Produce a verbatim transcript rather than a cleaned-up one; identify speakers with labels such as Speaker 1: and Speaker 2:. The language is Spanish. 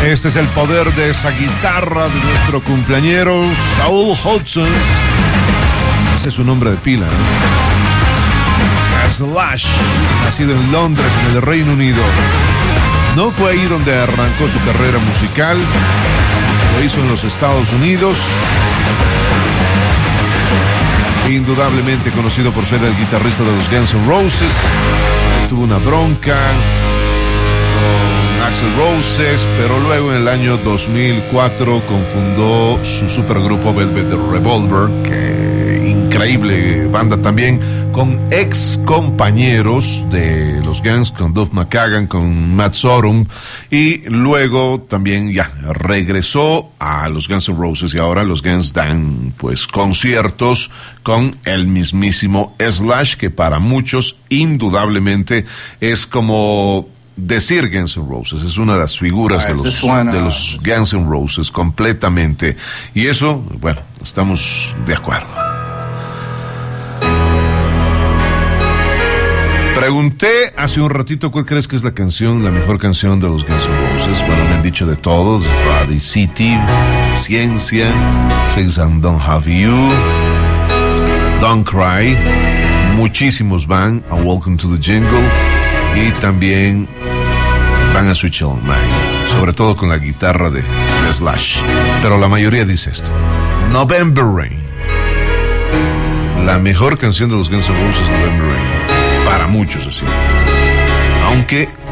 Speaker 1: Este es el poder de esa guitarra de nuestro cumpleañero Saul Hudson. Ese es su nombre de pila, ¿no? Slash, nacido en Londres, en el Reino Unido. No fue ahí donde arrancó su carrera musical, lo hizo en los Estados Unidos. Indudablemente conocido por ser el guitarrista de los Guns N' Roses. Tuvo una bronca con Axl Rose, pero luego en el año dos mil cuatro confundó su supergrupo Velvet Revolver, que increíble banda también, con ex compañeros de los Guns, con Duff McKagan, con Matt Sorum, y luego también ya regresó a los Guns N' Roses, y ahora los Guns dan pues conciertos con el mismísimo Slash, que para muchos indudablemente es como decir Guns N' Roses, es una de las figuras de los, de los Guns N' Roses completamente, y eso, bueno, estamos de acuerdo. Pregunté hace un ratito cuál crees que es la canción, la mejor canción de los Guns N' Roses. Bueno, me han dicho de todos: Body City, Ciencia, Since I Don't Have You, Don't Cry. Muchísimos van a Welcome to the Jungle y también van a Switch On Mind, sobre todo con la guitarra de, de Slash. Pero la mayoría dice esto: November Rain. La mejor canción de los Guns N' Roses, November Rain. Para muchos, así. Aunque